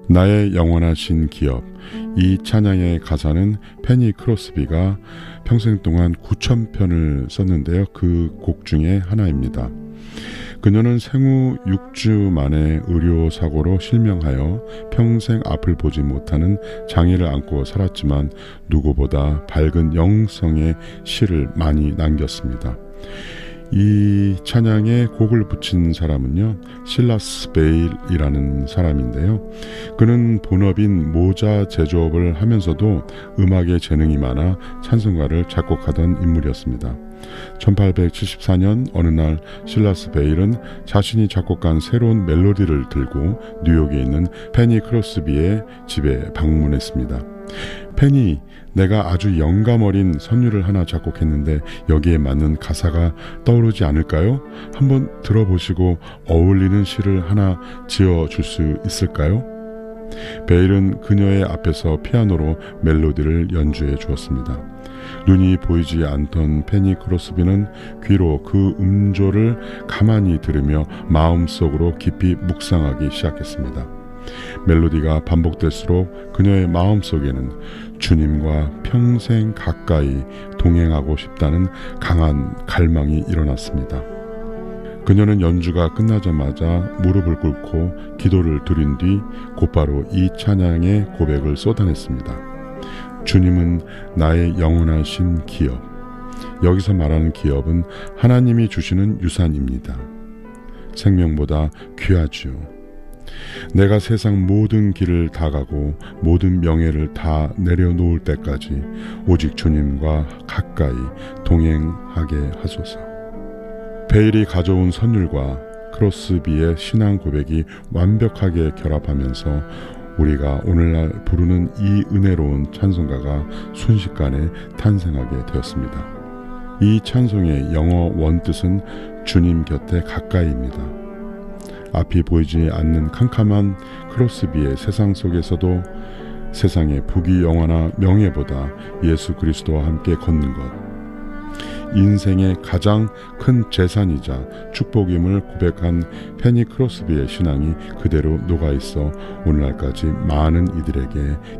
나의 영원하신 기업. 이 찬양의 가사는 페니 크로스비가 평생 동안 9,000편을 썼는데요. 그 곡 중에 하나입니다. 그녀는 생후 6주 만에 의료사고로 실명하여 평생 앞을 보지 못하는 장애를 안고 살았지만 누구보다 밝은 영성의 시를 많이 남겼습니다. 이 찬양에 곡을 붙인 사람은요, 실라스 베일이라는 사람인데요. 그는 본업인 모자 제조업을 하면서도 음악에 재능이 많아 찬송가를 작곡하던 인물이었습니다. 1874년 어느 날 실라스 베일은 자신이 작곡한 새로운 멜로디를 들고 뉴욕에 있는 페니 크로스비의 집에 방문했습니다. 페니, 내가 아주 영감 어린 선율을 하나 작곡했는데 여기에 맞는 가사가 떠오르지 않을까요? 한번 들어보시고 어울리는 시를 하나 지어줄 수 있을까요? 베일은 그녀의 앞에서 피아노로 멜로디를 연주해 주었습니다. 눈이 보이지 않던 페니 크로스비는 귀로 그 음조를 가만히 들으며 마음속으로 깊이 묵상하기 시작했습니다. 멜로디가 반복될수록 그녀의 마음속에는 주님과 평생 가까이 동행하고 싶다는 강한 갈망이 일어났습니다. 그녀는 연주가 끝나자마자 무릎을 꿇고 기도를 드린 뒤 곧바로 이 찬양의 고백을 쏟아냈습니다. 주님은 나의 영원하신 기업. 여기서 말하는 기업은 하나님이 주시는 유산입니다. 생명보다 귀하지요. 내가 세상 모든 길을 다 가고 모든 명예를 다 내려놓을 때까지 오직 주님과 가까이 동행하게 하소서. 베일이 가져온 선율과 크로스비의 신앙 고백이 완벽하게 결합하면서 우리가 오늘날 부르는 이 은혜로운 찬송가가 순식간에 탄생하게 되었습니다. 이 찬송의 영어 원뜻은 주님 곁에 가까이입니다. 앞이 보이지 않는 캄캄한 크로스비의 세상 속에서도 세상의 부귀영화나 명예보다 예수 그리스도와 함께 걷는 것, 인생의 가장 큰 재산이자 축복임을 고백한 페니 크로스비의 신앙이 그대로 녹아있어 오늘날까지 많은 이들에게